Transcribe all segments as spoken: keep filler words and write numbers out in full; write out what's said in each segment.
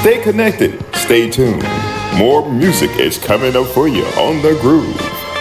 Stay connected. Stay tuned. More music is coming up for you on The Groove.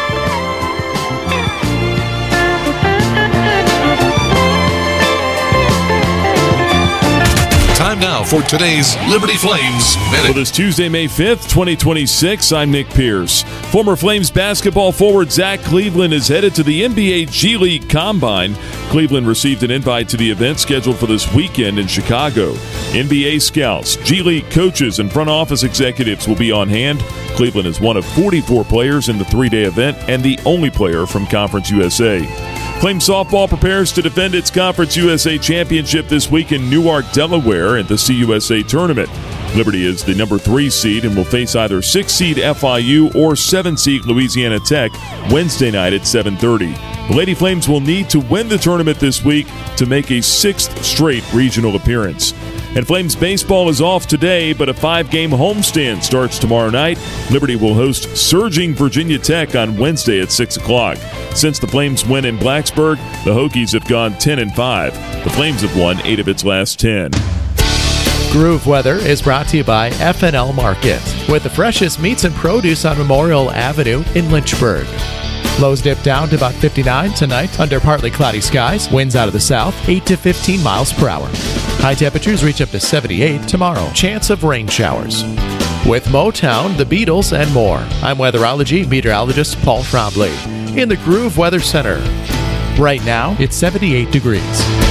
Time now for today's Liberty Flames Minute. For this Tuesday, May fifth, twenty twenty-six, I'm Nick Pierce. Former Flames basketball forward Zach Cleveland is headed to the N B A G League Combine. Cleveland received an invite to the event scheduled for this weekend in Chicago. N B A scouts, G League coaches, and front office executives will be on hand. Cleveland is one of forty-four players in the three-day event and the only player from Conference U S A. Flames softball prepares to defend its Conference U S A championship this week in Newark, Delaware at the C U S A tournament. Liberty is the number three seed and will face either six seed F I U or seven seed Louisiana Tech Wednesday night at seven thirty. The Lady Flames will need to win the tournament this week to make a sixth straight regional appearance. And Flames baseball is off today, but a five-game homestand starts tomorrow night. Liberty will host surging Virginia Tech on Wednesday at six o'clock. Since the Flames win in Blacksburg, the Hokies have gone ten and five. The Flames have won eight of its last ten. Groove Weather is brought to you by F and L Market, with the freshest meats and produce on Memorial Avenue in Lynchburg. Lows dip down to about fifty-nine tonight under partly cloudy skies. Winds out of the south, eight to fifteen miles per hour. High temperatures reach up to seventy-eight tomorrow. Chance of rain showers. With Motown, the Beatles, and more, I'm weatherology meteorologist Paul Trombley in the Groove Weather Center. Right now, it's seventy-eight degrees.